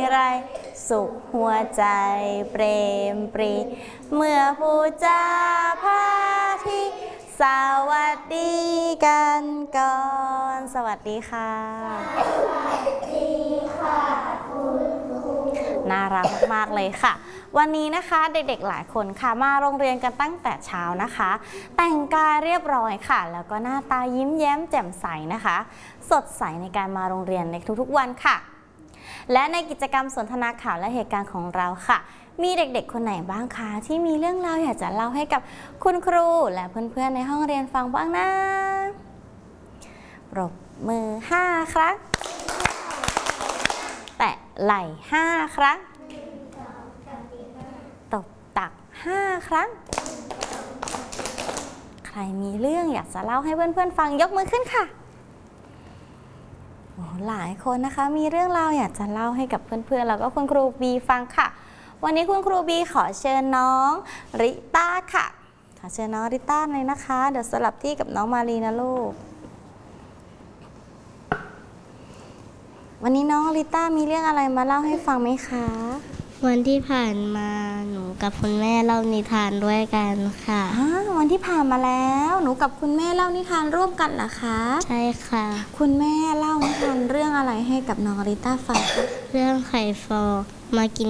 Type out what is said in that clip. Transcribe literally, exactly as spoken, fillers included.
ไรสุขหัวใจเปรมปรีเมื่อผู้จาพาทีสวัสดีกันก่อนสวัสดีค่ะสวัสดีค่ะคุณครูน่ารักมากๆเลยค่ะวันนี้นะคะเด็กๆหลายคนค่ะมาโรงเรียนกันตั้งแต่เช้านะคะแต่งกายเรียบร้อยค่ะแล้วก็หน้าตายิ้มแย้มแจ่มใสนะคะสดใสในการมาโรงเรียนในทุกๆวันค่ะและในกิจกรรมสนทนาข่าวและเหตุการณ์ของเราค่ะมีเด็กๆคนไหนบ้างคะที่มีเรื่องราวอยากจะเล่าให้กับคุณครูและเพื่อนๆในห้องเรียนฟังบ้างนะปรบมือห้าครั้งแตะไหล่ห้าครั้งตบตักห้าครั้งใครมีเรื่องอยากจะเล่าให้เพื่อนๆฟังยกมือขึ้นค่ะโอ้หลายคนนะคะมีเรื่องราวอยากจะเล่าให้กับเพื่อนๆแล้วก็คุณครูบีฟังค่ะวันนี้คุณครูบีขอเชิญน้องริต้าค่ะขอเชิญน้องริต้าเลยนะคะเดี๋ยวสลับที่กับน้องมารีนะลูกวันนี้น้องริต้ามีเรื่องอะไรมาเล่าให้ฟังไหมคะวันที่ผ่านมาหนูกับคุณแม่เล่านิทานด้วยกันค่ะวันที่ผ่านมาแล้วหนูกับคุณแม่เล่านิทานร่วมกันเหรอคะใช่ค่ะคุณแม่เล่านิทานเรื่องอะไรให้กับน้องริต้าฟังคะเรื่องไข่ฟองมากิน